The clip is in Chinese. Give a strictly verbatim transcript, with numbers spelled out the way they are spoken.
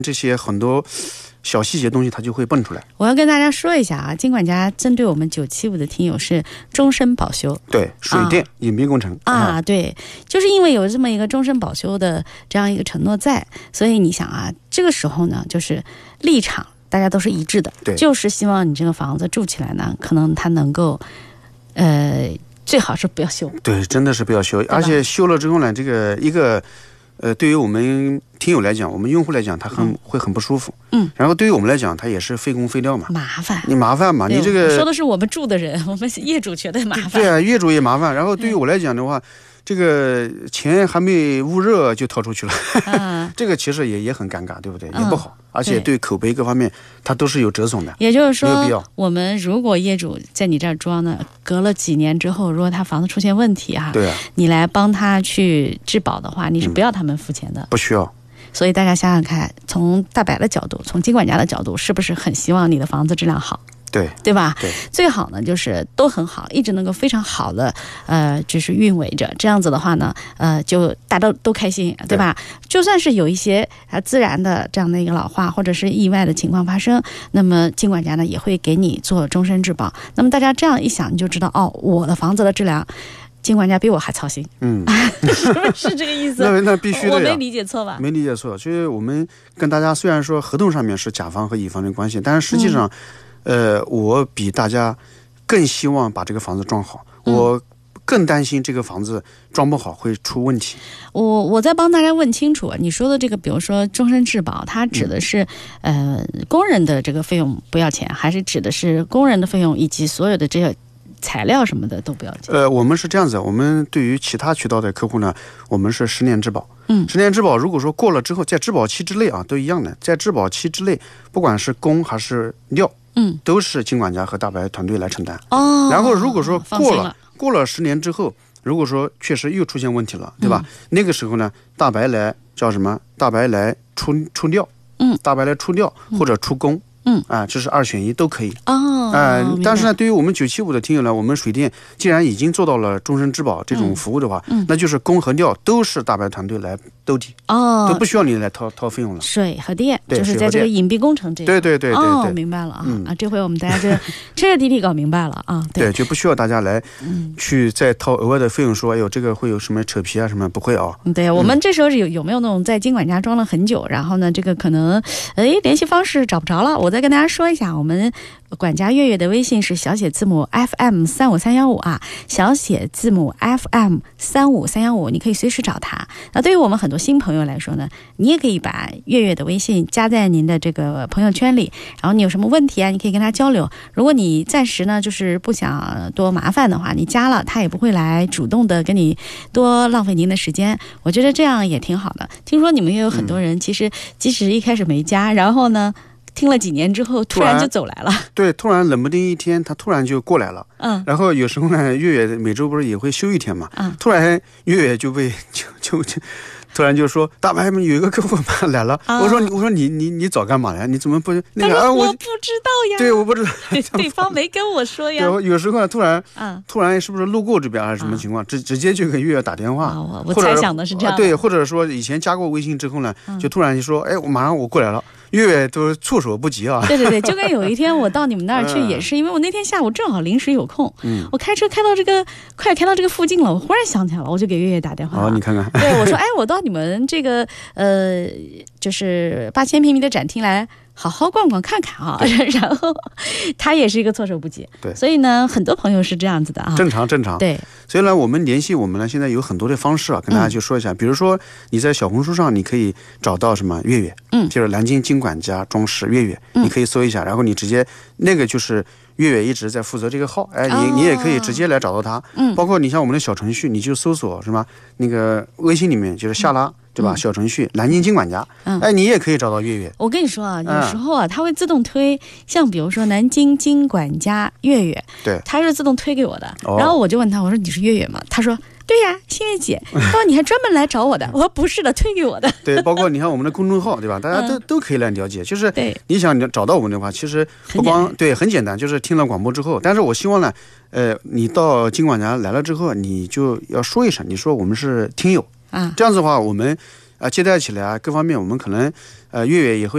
这些很多小细节东西它就会蹦出来。 我要跟大家说一下啊，金管家针对我们九七五的听友是终身保修， 对，水电、啊、隐蔽工程啊、嗯，对，就是因为有这么一个终身保修的这样一个承诺在，所以你想啊，这个时候呢，就是立场大家都是一致的， 对， 就是希望你这个房子住起来呢，可能它能够，呃，最好是不要修， 对，真的是不要修，而且修了之后呢，这个一个。呃，对于我们听友来讲，我们用户来讲，他很、嗯、会很不舒服。嗯，然后对于我们来讲，它也是费工费料嘛， 麻烦。 你麻烦嘛，你这个说的是我们住的人，我们业主觉得麻烦。 对啊，业主也麻烦。然后对于我来讲的话，嗯、这个钱还没捂热就掏出去了，嗯、这个其实也也很尴尬，对不对？嗯、也不好，而且对口碑各方面，它都是有折损的。 也就是说， 没有必要。 我们如果业主在你这儿装呢，隔了几年之后，如果他房子出现问题啊， 对啊， 你来帮他去质保的话，你是不要他们付钱的，嗯、 不需要。 所以大家想想看，从大白的角度，从金管家的角度，是不是很希望你的房子质量好？ 对， 对吧？ 对， 最好呢就是都很好，一直能够非常好的呃，就是运维着。这样子的话呢，呃，就大家都都开心，对吧？对，就算是有一些啊、呃、自然的这样的一个老化或者是意外的情况发生，那么金管家呢也会给你做终身质保。那么大家这样一想，你就知道哦，我的房子的质量。金管家比我还操心，嗯，是不是这个意思？ 那那必须的呀， 我没理解错吧？ 没理解错，所以我们跟大家虽然说合同上面是甲方和乙方的关系，但是实际上，嗯、呃，我比大家更希望把这个房子装好，嗯、我更担心这个房子装不好会出问题。 我我再帮大家问清楚，你说的这个，比如说终身质保，它指的是、嗯、呃工人的这个费用不要钱，还是指的是工人的费用以及所有的这个？材料什么的都不要钱。 呃，我们是这样子，我们对于其他渠道的客户呢，我们是十年质保。 嗯， 十年质保，如果说过了之后，在质保期之内啊，都一样的，在质保期之内，不管是工还是料， 嗯， 都是金管家和大白团队来承担。 哦。 然后如果说过了， 了过了十年之后，如果说确实又出现问题了，对吧？嗯、那个时候呢，大白来叫什么？大白来出出料， 嗯， 大白来出料或者出工。 嗯啊，这是二选一都可以哦， 呃，但是呢，对于我们九七五的听友呢，我们水电既然已经做到了终身质保这种服务的话， 嗯嗯、 那就是工和料都是大白团队来兜底哦， 都不需要你来掏掏费用了。 水和电对就是在这个隐蔽工程这对对对对对哦，明白了啊、嗯、啊，这回我们大家就彻彻底底搞明白了啊，对， 对就不需要大家来去再掏额外的费用说，哎呦这个会有什么扯皮啊什么，不会啊。 对，我们这时候有有没有那种在金管家装了很久，然后呢这个可能哎联系方式找不着了，我再跟大家说一下。我们管家月月的微信是小写字母 F M 三五三一五啊，小写字母 F M 三五三一五，你可以随时找他。那对于我们很多新朋友来说呢，你也可以把月月的微信加在您的这个朋友圈里，然后你有什么问题啊，你可以跟他交流。如果你暂时呢就是不想多麻烦的话，你加了他也不会来主动的跟你多浪费您的时间，我觉得这样也挺好的。听说你们也有很多人、嗯、其实即使一开始没加，然后呢听了几年之后突然就走来了， 对，突然冷不丁一天他突然就过来了， 嗯， 然后有时候呢月月每周不是也会休一天嘛， 嗯， 突然月月就被就就就突然就说大白有一个客户来了、啊、我说我说你你你早干嘛呀，你怎么不那个啊？ 我不知道呀， 对，我不知道对方没跟我说呀。 对，有时候呢突然、 嗯、 突然是不是路过这边还是什么情况、啊、直直接就给月月打电话、 啊、我我猜想的是这样的， 对，或者说以前加过微信之后呢、嗯、就突然就说哎我马上我过来了，月月都措手不及啊。 对对对，就跟有一天我到你们那儿去也是、嗯、因为我那天下午正好临时有空， 嗯， 我开车开到这个快开到这个附近了，我忽然想起来了，我就给月月打电话了。 哦，你看看， 对，我说哎，我到你们这个呃，就是八千平米的展厅来好好逛逛看看啊，然后他也是一个措手不及。 对， 所以呢，很多朋友是这样子的啊， 正常正常。 对， 所以呢，我们联系我们呢，现在有很多的方式啊，跟大家就说一下，嗯、比如说你在小红书上，你可以找到什么月月， 嗯， 就是南京金管家装饰月月，嗯、你可以搜一下，然后你直接那个就是月月一直在负责这个号，哎，你、哦、你也可以直接来找到他， 嗯， 包括你像我们的小程序，你就搜索什么那个微信里面就是下拉。嗯对吧？小程序南京金管家，嗯，哎，你也可以找到月月。 我跟你说啊，有时候啊，它会自动推，像比如说南京金管家月月， 对， 它是自动推给我的。 哦、 然后我就问他，我说你是月月吗？他说对呀，新月姐。他说你还专门来找我的？我说不是的，推给我的。 对，包括你看我们的公众号，对吧？大家都、嗯、都可以来了解。就是你想找到我们的话，其实不光对很简单，就是听了广播之后，但是我希望呢，呃，你到金管家来了之后，你就要说一声，你说我们是听友。 啊， 这样子的话，我们啊、呃、接待起来啊，各方面我们可能呃月月也会。